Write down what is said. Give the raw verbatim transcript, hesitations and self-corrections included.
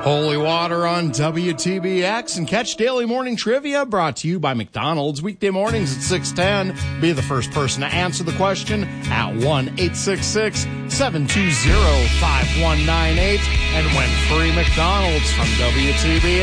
Holy Water on W T B X, and catch Daily Morning Trivia brought to you by McDonald's weekday mornings at six ten. Be the first person to answer the question at one eight six six, seven two zero, five one nine eight and win free McDonald's from W T B X.